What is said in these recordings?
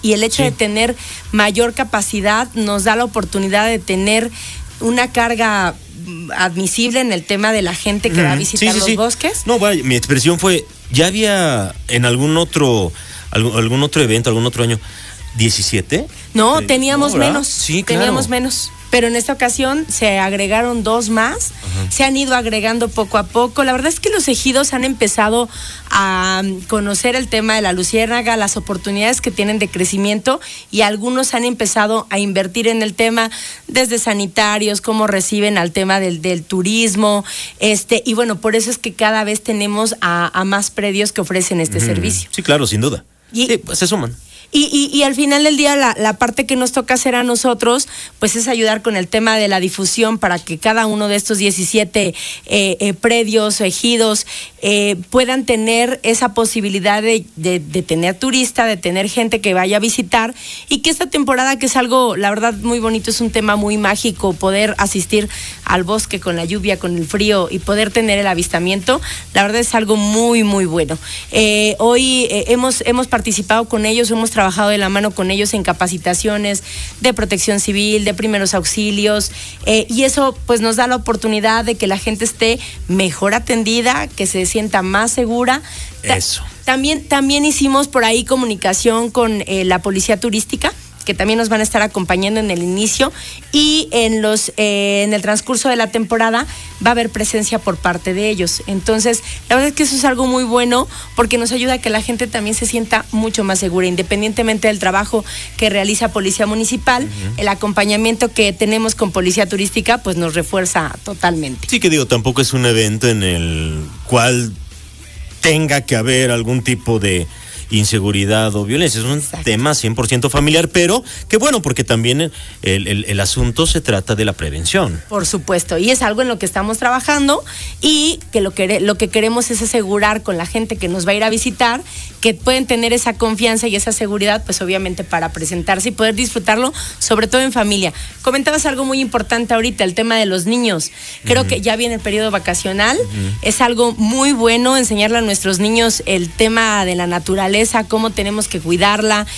y el hecho de tener mayor capacidad nos da la oportunidad de tener una carga admisible en el tema de la gente que va a visitar los bosques. No, vaya, mi expresión fue, ya había en algún otro evento, algún otro año, 17. No, teníamos menos. Sí, claro. Teníamos menos. Pero en esta ocasión se agregaron 2 más. Ajá. Se han ido agregando poco a poco. La verdad es que los ejidos han empezado a conocer el tema de la luciérnaga, las oportunidades que tienen de crecimiento, y algunos han empezado a invertir en el tema, desde sanitarios, cómo reciben al tema del turismo, y bueno, por eso es que cada vez tenemos a más predios que ofrecen este servicio. Sí, claro, sin duda. Sí, pues se suman. Y al final del día la parte que nos toca hacer a nosotros pues es ayudar con el tema de la difusión para que cada uno de estos 17 predios o ejidos puedan tener esa posibilidad de tener turista, de tener gente que vaya a visitar, y que esta temporada, que es algo la verdad muy bonito, es un tema muy mágico, poder asistir al bosque con la lluvia, con el frío, y poder tener el avistamiento, la verdad es algo muy muy bueno. Hoy hemos participado con ellos, hemos trabajado de la mano con ellos en capacitaciones de protección civil, de primeros auxilios, y eso pues nos da la oportunidad de que la gente esté mejor atendida, que se sienta más segura. Eso. También hicimos por ahí comunicación con la policía turística, que también nos van a estar acompañando en el inicio, y en el transcurso de la temporada va a haber presencia por parte de ellos. Entonces, la verdad es que eso es algo muy bueno, porque nos ayuda a que la gente también se sienta mucho más segura, independientemente del trabajo que realiza Policía Municipal. El acompañamiento que tenemos con Policía Turística pues nos refuerza totalmente. Sí, que digo, tampoco es un evento en el cual tenga que haber algún tipo de inseguridad o violencia, es un tema 100% familiar, pero que bueno, porque también el asunto se trata de la prevención. Por supuesto, y es algo en lo que estamos trabajando, y que lo que queremos es asegurar con la gente que nos va a ir a visitar, que pueden tener esa confianza y esa seguridad, pues obviamente para presentarse y poder disfrutarlo, sobre todo en familia. Comentabas algo muy importante ahorita, el tema de los niños. Creo que ya viene el periodo vacacional, es algo muy bueno enseñarle a nuestros niños el tema de la naturaleza, cómo tenemos que cuidarla,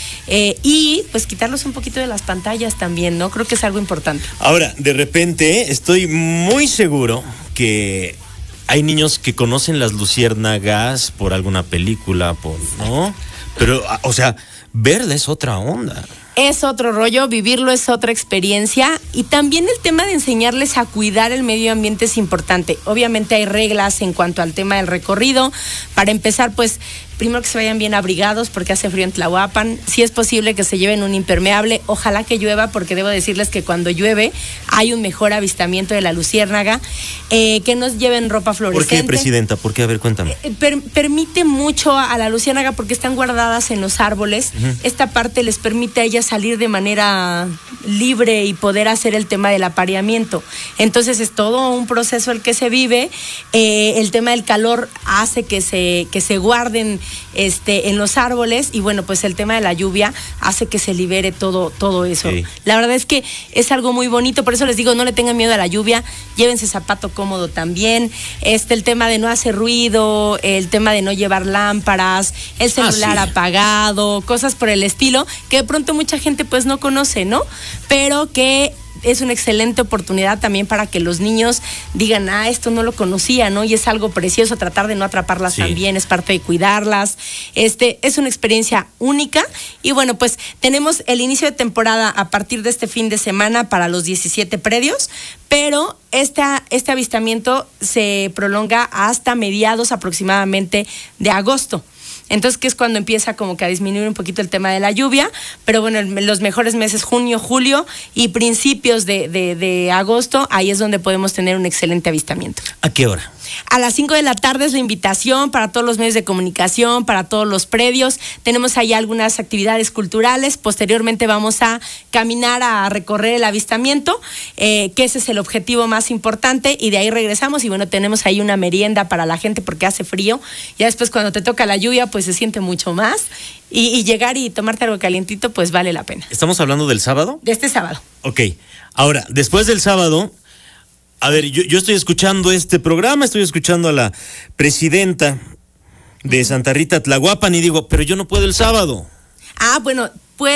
y pues quitarlos un poquito de las pantallas también, ¿no? Creo que es algo importante. Ahora, de repente, estoy muy seguro que hay niños que conocen las luciérnagas por alguna película, ¿no? Pero, o sea, verla es otra onda. Es otro rollo, vivirlo es otra experiencia, y también el tema de enseñarles a cuidar el medio ambiente es importante. Obviamente hay reglas en cuanto al tema del recorrido. Para empezar, pues primero que se vayan bien abrigados porque hace frío en Tlahuapan. Si es posible que se lleven un impermeable, ojalá que llueva, porque debo decirles que cuando llueve hay un mejor avistamiento de la luciérnaga. Que nos lleven ropa fluorescente. ¿Por qué, Presidenta? ¿Por qué? A ver, cuéntame. Permite mucho a la luciérnaga porque están guardadas en los árboles. Esta parte les permite a ellas salir de manera libre y poder hacer el tema del apareamiento. Entonces es todo un proceso el que se vive. El tema del calor hace que se guarden en los árboles, y bueno, pues el tema de la lluvia hace que se libere todo eso. Sí. La verdad es que es algo muy bonito, por eso les digo, no le tengan miedo a la lluvia, llévense zapato cómodo también, el tema de no hacer ruido, el tema de no llevar lámparas, el celular apagado, cosas por el estilo, que de pronto mucha gente pues no conoce, ¿no? Pero que es una excelente oportunidad también para que los niños digan, esto no lo conocía, ¿no? Y es algo precioso, tratar de no atraparlas también, es parte de cuidarlas. Es una experiencia única, y bueno, pues tenemos el inicio de temporada a partir de este fin de semana para los 17 predios, pero este avistamiento se prolonga hasta mediados aproximadamente de agosto. Entonces, que es cuando empieza como que a disminuir un poquito el tema de la lluvia, pero bueno, los mejores meses, junio, julio y principios de agosto, ahí es donde podemos tener un excelente avistamiento. ¿A qué hora? A las 5 de la tarde es la invitación para todos los medios de comunicación, para todos los predios. Tenemos ahí algunas actividades culturales. Posteriormente vamos a caminar a recorrer el avistamiento, que ese es el objetivo más importante, y de ahí regresamos y bueno, tenemos ahí una merienda para la gente porque hace frío. Ya después cuando te toca la lluvia pues se siente mucho más, y llegar y tomarte algo calientito pues vale la pena. ¿Estamos hablando del sábado? De este sábado. Ok, ahora, después del sábado, a ver, yo estoy escuchando este programa, estoy escuchando a la presidenta de Santa Rita Tlahuapan y digo, pero yo no puedo el sábado. Bueno,